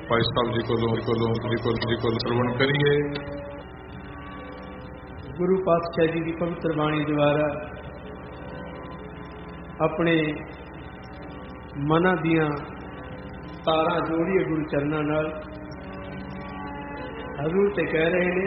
ਭਾਈ ਸਾਹਿਬ ਜੀ ਕੋਲੋਂ ਸਰਵਣ ਕਰੀਏ। ਗੁਰੂ ਪਾਤਸ਼ਾਹ ਜੀ ਦੀ ਪਵਿੱਤਰ ਬਾਣੀ ਦੁਆਰਾ ਆਪਣੇ ਮਨਾਂ ਦੀਆਂ ਤਾਰਾਂ ਜੋੜੀਏ ਗੁਰੂ ਚਰਨਾਂ ਨਾਲ। ਹਜ਼ੂਰ ਤੇ ਕਹਿ ਰਹੇ ਨੇ,